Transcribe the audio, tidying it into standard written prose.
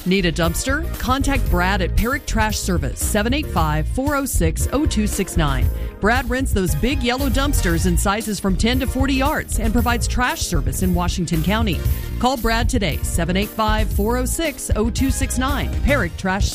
Need a dumpster? Contact Brad at Perrick Trash Service, 785-406-0269. Brad rents those big yellow dumpsters in sizes from 10 to 40 yards and provides trash service in Washington County. Call Brad today, 785-406-0269. Perrick Trash Service.